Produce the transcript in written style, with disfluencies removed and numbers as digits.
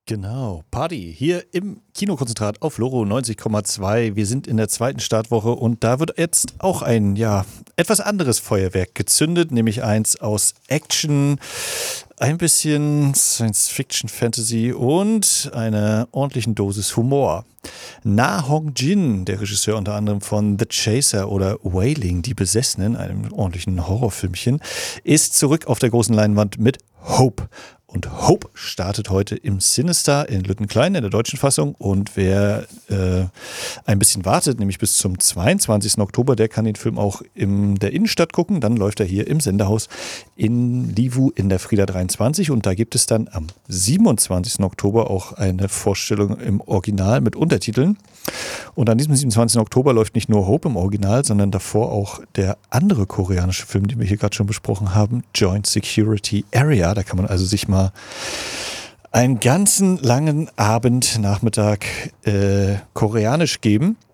Genau, Party hier im Kinokonzentrat auf Loro 90,2. Wir sind in der zweiten Startwoche und da wird jetzt auch ein, etwas anderes Feuerwerk gezündet, nämlich eins aus Action, ein bisschen Science-Fiction, Fantasy und einer ordentlichen Dosis Humor. Na Hong-jin, der Regisseur unter anderem von The Chaser oder Wailing, die Besessenen, einem ordentlichen Horrorfilmchen, ist zurück auf der großen Leinwand mit Hope. Und Hope startet heute im Sinister in Lüttenklein in der deutschen Fassung. Und wer ein bisschen wartet, nämlich bis zum 22. Oktober, der kann den Film auch in der Innenstadt gucken. Dann läuft er hier im Sendehaus in Livu in der Frida 23. Und da gibt es dann am 27. Oktober auch eine Vorstellung im Original mit Untertiteln. Und an diesem 27. Oktober läuft nicht nur Hope im Original, sondern davor auch der andere koreanische Film, den wir hier gerade schon besprochen haben, Joint Security Area. Da kann man also sich mal einen ganzen langen Abend, Nachmittag koreanisch geben.